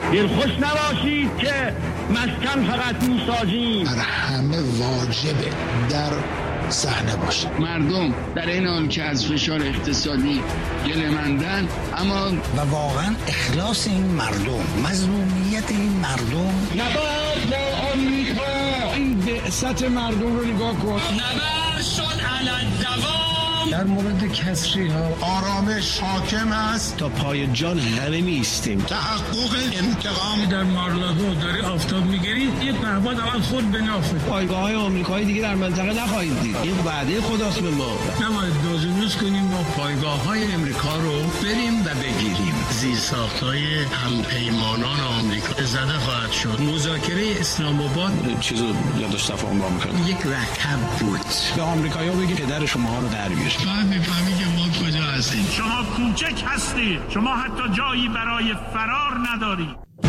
دلخوش نباشید که مسکن فقط میسازیم. بر همه واجبه در صحنه باشه. مردم در این حال که از فشار اقتصادی گله‌مندن، اما و واقعا اخلاص این مردم، مظلومیت این مردم. نبرد با آمریکا، این بعثت مردم رو نگاه کن. نبرد شد علی الدوام. در مورد کسری ها آرامش حاکم است، تا پای جان همه میستیم. تحقق انتقام. در مارلاگو داری آفتاب میگیری، یه پهپاد اول خود به نافه. پایگاه های آمریکایی دیگه در منطقه نخواهید دید. این وعده خداست به ما. نماید دوزنوز کنیم ما پایگاه های امریکا رو بریم و بگیریم. زیرساخت‌های همپیمانان آمریکا زده خواهد شد. مذاکره اسلام آباد چیزو یادش تفاهم با میکنم. یک رکب بود. به آمریکایی‌ها بگید پدر شما رو در بیار. بعد میفهمی که ما کجا هستیم. شما کوچک هستید. شما حتی جایی برای فرار ندارید.